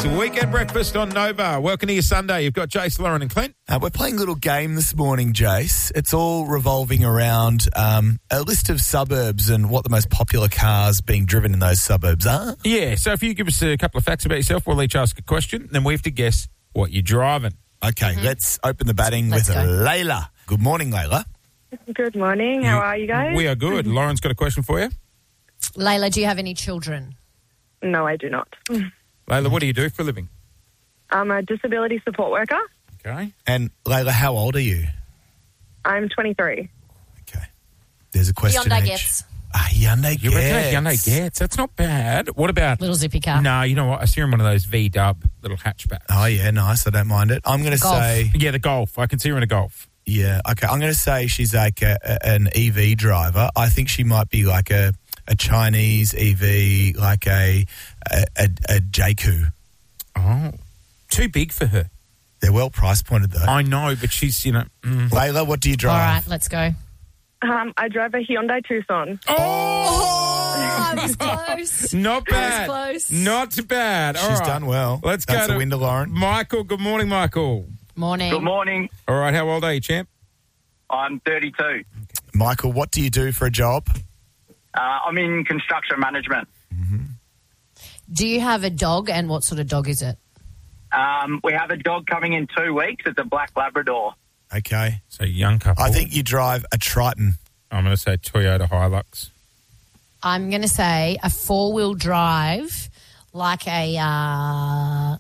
Weekend Breakfast on Nova. Welcome to your Sunday. You've got Jace, Lauren and Clint. We're playing a little game this morning, Jace. It's all revolving around a list of suburbs and what the most popular cars being driven in those suburbs are. Yeah, so if you give us a couple of facts about yourself, we'll each ask a question, then we have to guess what you're driving. Okay, let's open the batting with Layla. Good morning, Layla. Good morning. How are you guys? We are good. Lauren's got a question for you. Layla, do you have any children? No, I do not. Layla, what do you do for a living? I'm a disability support worker. Okay. And Layla, how old are you? I'm 23. Okay. There's a question Hyundai each. Getz. Hyundai You reckon Getz. Hyundai Getz? That's not bad. What about... Little zippy car. No, you know what? I see her in one of those V-dub little hatchbacks. Oh, yeah, nice. I don't mind it. I'm going to Golf. say... Yeah, the Golf. I can see her in a Golf. Yeah, okay. I'm going to say she's like an EV driver. I think she might be like a Chinese EV, like a JQ. Oh, too big for her. They're well price pointed though. I know, but she's, Layla, what do you drive? All right, let's go. I drive a Hyundai Tucson. Oh, I was close. Not bad. I was close. Not bad. All She's right. done well. Let's That's go a to win to Lauren. Michael. Good morning, Michael. Morning. Good morning. All right, how old are you, champ? I'm 32. Michael, what do you do for a job? I'm in construction management. Do you have a dog, and what sort of dog is it? We have a dog coming in 2 weeks. It's a black Labrador. Okay. So young couple. I think you drive a Triton. I'm going to say Toyota Hilux. I'm going to say a four-wheel drive, like well,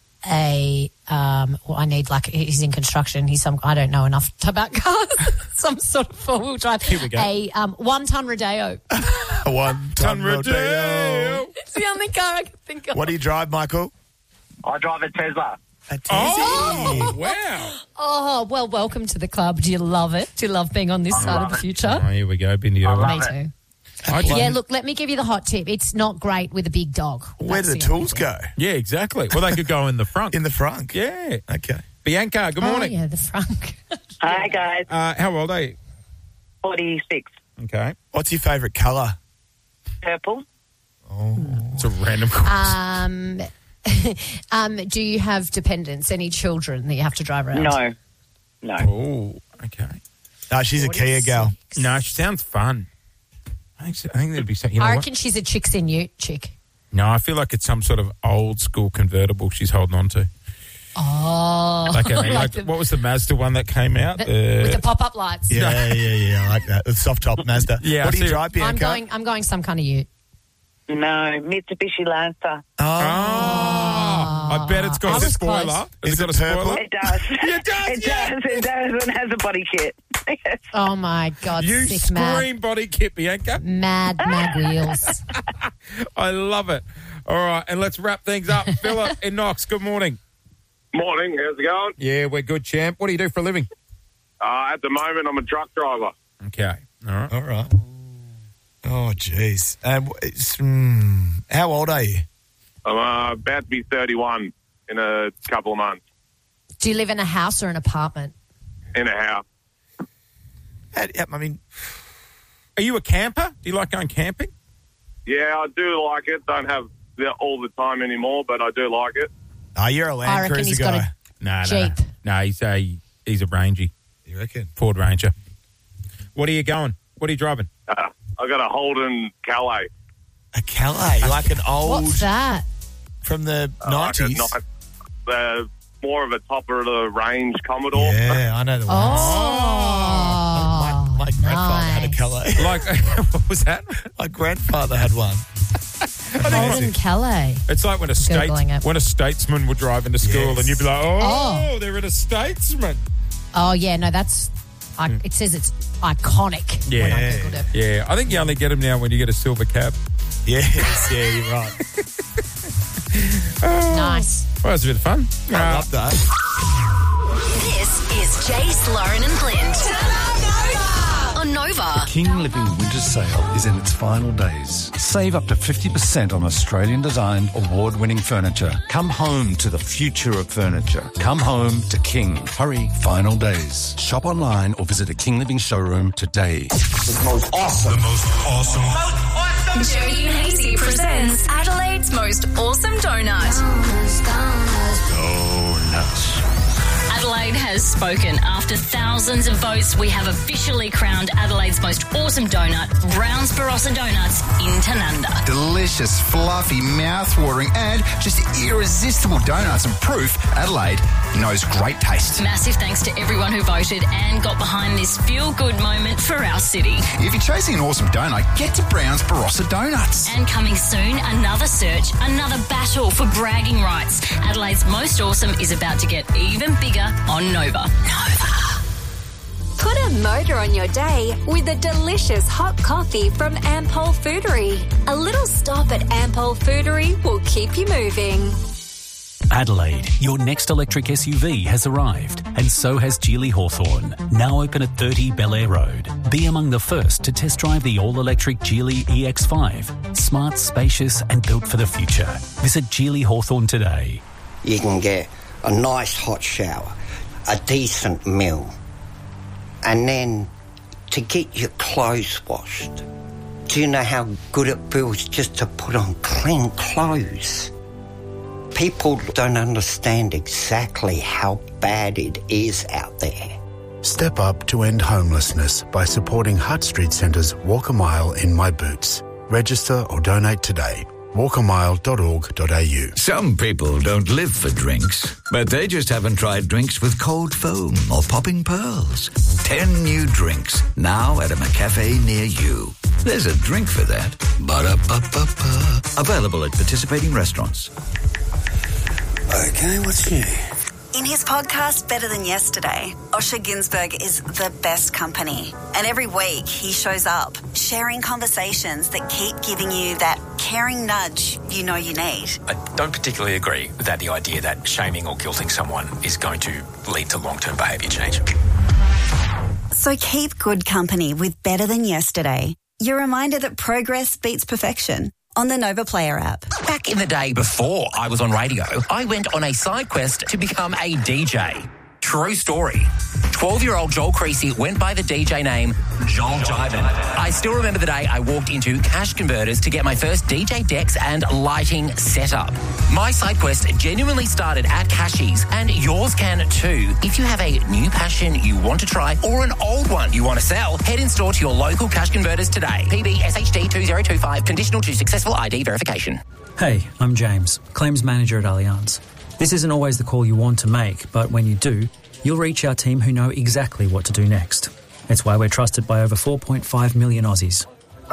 I need he's in construction. I don't know enough about cars. Some sort of four-wheel drive. Here we go. A 1-ton Rodeo. A 1-ton Rodeo. It's the only car I can think of. What do you drive, Michael? I drive a Tesla. A Tesla. Oh, wow. Oh, well, welcome to the club. Do you love it? Do you love being on this side of the future? Oh, here we go. Been to your love Me it. too. I do- Yeah, look, let me give you the hot tip. It's not great with a big dog. Where do the That's only tools thing. go? Yeah, exactly. Well, they could go in the front. In the front. Yeah. Okay. Bianca, good morning. Oh, yeah, the front. Hi, guys. How old are you? 46. Okay. What's your favourite colour? Purple. It's a random question. Do you have dependents, any children that you have to drive around? No. Oh, okay. No, she's a Kia gal. No, she sounds fun. I think there'd be something. You know I what? reckon she's a chicks in ute chick. No, I feel like it's some sort of old school convertible she's holding on to. Oh. What was the Mazda one that came out? With the pop-up lights. Yeah, I like that. The soft top Mazda. Yeah, What I do you see it. drive, Bianca? I'm going some kind of ute. No, Mitsubishi Lancer. I bet it's I got a was spoiler. close. Has Is it got it a spoiler? purple? It does. It does, It yeah. does. It does. And has a body kit. Oh, my God. You sick, scream body kit, Bianca. Mad wheels. I love it. All right, and let's wrap things up. Philip in Knox, good morning. Morning, how's it going? Yeah, we're good, champ. What do you do for a living? At the moment, I'm a truck driver. Okay. All right. All right. Oh, jeez. How old are you? I'm about to be 31 in a couple of months Do you live in a house or an apartment? in a house. I mean, Are you a camper? Do you like going camping? Yeah, I do like it. Don't have it all the time anymore, but I do like it. you're a I Land reckon Cruiser he's got guy. No, Jeep. No, he's a Rangy, You reckon? Ford Ranger. What are you going? What are you driving? I got a Holden Calais. A Calais, like an old What's that? from the Like a 90s. more of a topper of the range Commodore. Yeah, I know the one. Oh. My grandfather had a nice. Calais. Like, what was that? My grandfather had one. Holden Calais. It's like when a Googling it. statesman would drive into school Yes. and you'd be like, Oh. they're in a statesman. Oh, yeah, no, that's... it says it's iconic when I Googled it. Yeah. I think you only get them now when you get a silver cab. Yes, yeah, you're right. Nice. Well, it's a bit of fun. I love that. This is Jace, Lauren and Clint. On Nova. King Living Winter Sale is in its final days. Save up to 50% on Australian-designed, award-winning furniture. Come home to the future of furniture. Come home to King. Hurry, final days. Shop online or visit a King Living showroom today. Jody and Hazy presents Adelaide's most awesome donut. has spoken. After thousands of votes, we have officially crowned Adelaide's most awesome donut, Brown's Barossa Donuts in Tanunda. Delicious, fluffy, mouth-watering and just irresistible donuts, and proof Adelaide knows great taste. Massive thanks to everyone who voted and got behind this feel-good moment for our city. If you're chasing an awesome donut, get to Brown's Barossa Donuts. And coming soon, another search, another battle for bragging rights. Adelaide's most awesome is about to get even bigger on Nova. Put a motor on your day with a delicious hot coffee from Ampol Foodery. A little stop at Ampol Foodery will keep you moving. Adelaide, your next electric SUV has arrived, and so has Geely Hawthorn, now open at 30 Bel Air Road. Be among the first to test drive the all-electric Geely EX5. Smart, spacious and built for the future. Visit Geely Hawthorn today. You can get a nice hot shower, a decent meal, and then to get your clothes washed. Do you know how good it feels just to put on clean clothes? People don't understand exactly how bad it is out there. Step up to end homelessness by supporting Hutt Street Centre's Walk a Mile in My Boots. Register or donate today. walkamile.org.au. Some people don't live for drinks, but they just haven't tried drinks with cold foam or popping pearls. 10 new drinks, now at a McCafe near you. There's a drink for that. Ba-da-ba-ba-ba. Available at participating restaurants. Okay, what's new? In his podcast, Better Than Yesterday, Osher Günsberg is the best company. And every week he shows up, sharing conversations that keep giving you that caring nudge you know you need. I don't particularly agree with the idea that shaming or guilting someone is going to lead to long-term behaviour change. So keep good company with Better Than Yesterday. Your reminder that progress beats perfection. On the Nova Player app. Back in the day before I was on radio, I went on a side quest to become a DJ. True story. 12-year-old Joel Creasy went by the DJ name Joel Jivin. I still remember the day I walked into Cash Converters to get my first DJ decks and lighting setup. My side quest genuinely started at Cashies, and yours can too. If you have a new passion you want to try or an old one you want to sell, head in store to your local Cash Converters today. PB SHD 2025, conditional to successful ID verification. Hey, I'm James, Claims Manager at Allianz. This isn't always the call you want to make, but when you do, you'll reach our team who know exactly what to do next. It's why we're trusted by over 4.5 million Aussies.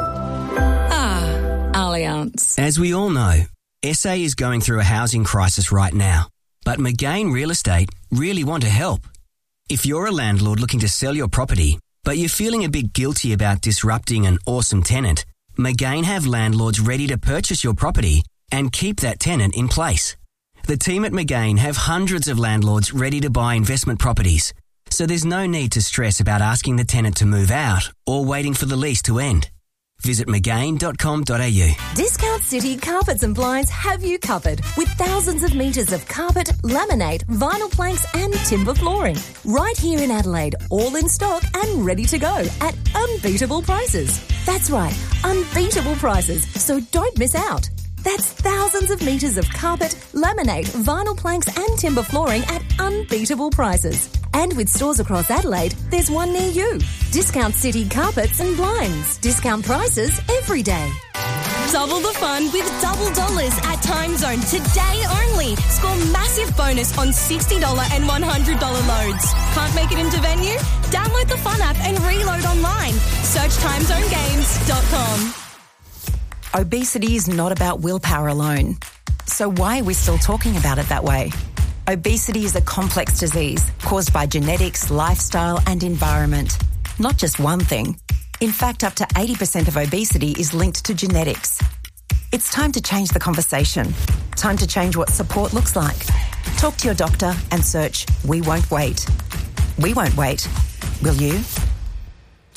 Allianz. As we all know, SA is going through a housing crisis right now, but McGain Real Estate really want to help. If you're a landlord looking to sell your property, but you're feeling a bit guilty about disrupting an awesome tenant, McGain have landlords ready to purchase your property and keep that tenant in place. The team at McGain have hundreds of landlords ready to buy investment properties, so there's no need to stress about asking the tenant to move out or waiting for the lease to end. Visit McGain.com.au. Discount City Carpets and Blinds have you covered with thousands of metres of carpet, laminate, vinyl planks and timber flooring. Right here in Adelaide, all in stock and ready to go at unbeatable prices. That's right, unbeatable prices, so don't miss out. That's thousands of metres of carpet, laminate, vinyl planks and timber flooring at unbeatable prices. And with stores across Adelaide, there's one near you. Discount City Carpets and Blinds. Discount prices every day. Double the fun with double dollars at Time Zone today only. Score massive bonus on $60 and $100 loads. Can't make it into venue? Download the Fun app and reload online. Search timezonegames.com. Obesity is not about willpower alone. So why are we still talking about it that way? Obesity is a complex disease caused by genetics, lifestyle and environment. Not just one thing. In fact, up to 80% of obesity is linked to genetics. It's time to change the conversation. Time to change what support looks like. Talk to your doctor and search We Won't Wait. We won't wait. Will you?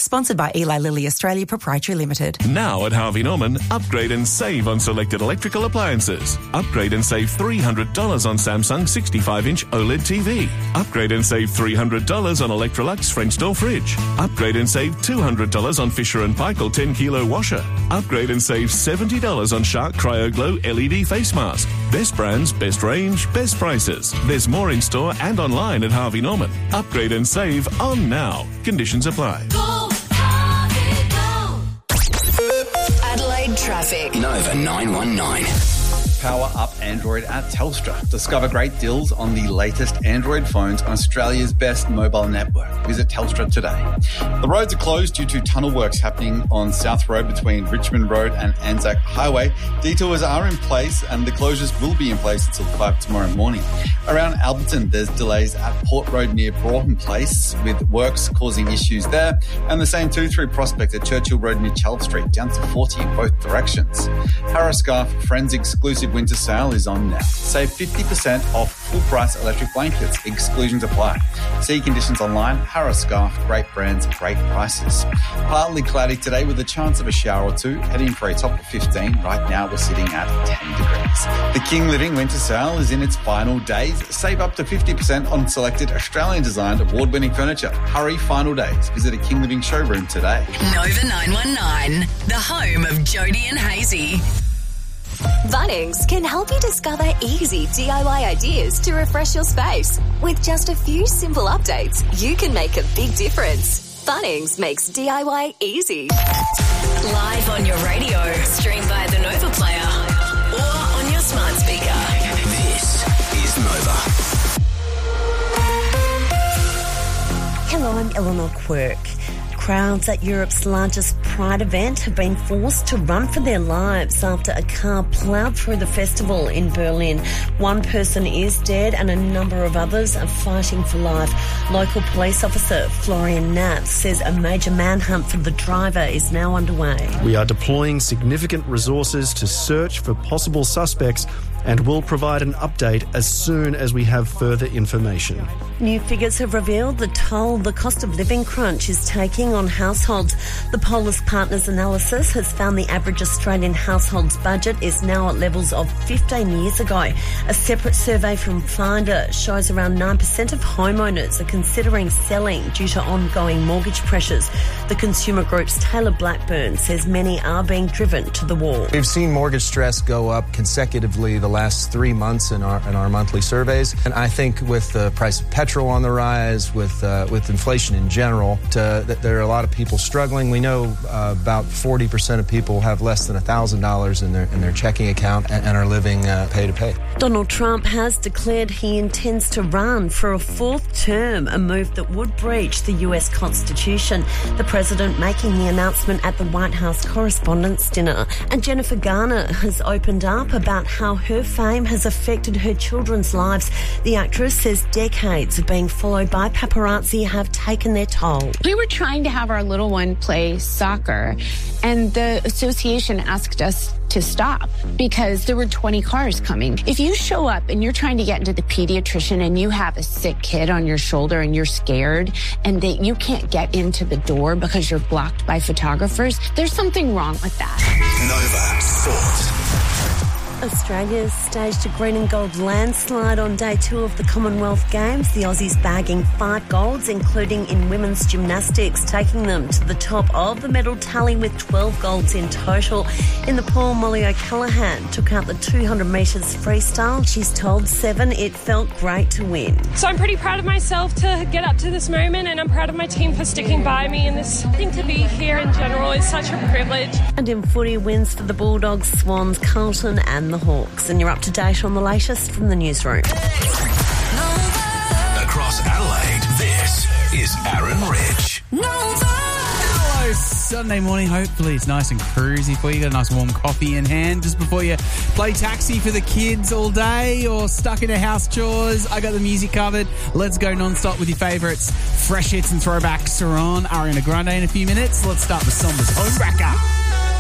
Sponsored by Eli Lilly Australia Proprietary Limited. Now at Harvey Norman, upgrade and save on selected electrical appliances. Upgrade and save $300 on Samsung 65-inch OLED TV. Upgrade and save $300 on Electrolux French door fridge. Upgrade and save $200 on Fisher & Paykel 10-kilo washer. Upgrade and save $70 on Shark CryoGlow LED face mask. Best brands, best range, best prices. There's more in store and online at Harvey Norman. Upgrade and save on now. Conditions apply. Adelaide traffic. Nova 919. Power up Android at Telstra. Discover great deals on the latest Android phones on Australia's best mobile network. Visit Telstra today. The roads are closed due to tunnel works happening on South Road between Richmond Road and Anzac Highway. Detours are in place and the closures will be in place until 5 tomorrow morning. Around Alberton, there's delays at Port Road near Broughton Place with works causing issues there, and the same too through Prospect at Churchill Road near Charles Street, down to 40 in both directions. Harriscarf Friends exclusive winter sale is on now. Save 50% off full-price electric blankets. Exclusions apply. See conditions online. Harriscarf, great brands, great prices. Partly cloudy today with a chance of a shower or two, heading for a top of 15. Right now we're sitting at 10 degrees. The King Living winter sale is in its final days. Save up to 50% on selected Australian-designed award-winning furniture. Hurry, final days. Visit a King Living showroom today. Nova 919, the home of Jody and Hazy. Bunnings can help you discover easy DIY ideas to refresh your space. With just a few simple updates, you can make a big difference. Bunnings makes DIY easy. Live on your radio, stream via the Nova Player, or on your smart speaker. This is Nova. Hello, I'm Eleanor Quirk. Crowds at Europe's largest Pride event have been forced to run for their lives after a car ploughed through the festival in Berlin. One person is dead and a number of others are fighting for life. Local police officer Florian Knapp says a major manhunt for the driver is now underway. We are deploying significant resources to search for possible suspects and will provide an update as soon as we have further information. New figures have revealed the toll the cost of living crunch is taking on households. The Polis Partners analysis has found the average Australian household's budget is now at levels of 15 years ago. A separate survey from Finder shows around 9% of homeowners are considering selling due to ongoing mortgage pressures. The consumer group's Taylor Blackburn says many are being driven to the wall. We've seen mortgage stress go up consecutively the last 3 months in our monthly surveys, and I think with the price of petrol on the rise, with inflation in general, that there are a lot of people struggling. We know about 40% of people have less than $1,000 in their checking account and are living pay to pay. Donald Trump has declared he intends to run for a fourth term, a move that would breach the US Constitution. The president making the announcement at the White House Correspondents' Dinner. And Jennifer Garner has opened up about how her fame has affected her children's lives. The actress says decades of being followed by paparazzi have taken their toll. We were trying to have our little one play soccer, and the association asked us to stop because there were 20 cars coming. If you show up and you're trying to get into the pediatrician and you have a sick kid on your shoulder and you're scared and that you can't get into the door because you're blocked by photographers, there's something wrong with that. Nova Sports. Australia staged a green and gold landslide on day 2 of the Commonwealth Games. The Aussies bagging 5 golds, including in women's gymnastics, taking them to the top of the medal tally with 12 golds in total. In the pool, Molly O'Callaghan took out the 200 metres freestyle. She's told Seven it felt great to win. So I'm pretty proud of myself to get up to this moment, and I'm proud of my team for sticking by me. And this thing to be here in general is such a privilege. And in footy, wins for the Bulldogs, Swans, Carlton and the Hawks. And you're up to date on the latest from the newsroom. Across Adelaide, this is Aaron Rich. Hello, Sunday morning. Hopefully it's nice and cruisy for you. Got a nice warm coffee in hand just before you play taxi for the kids all day or stuck into house chores. I got the music covered. Let's go non-stop with your favourites. Fresh hits and throwbacks are on. Ariana Grande in a few minutes. Let's start with Sombra's Homewrecker.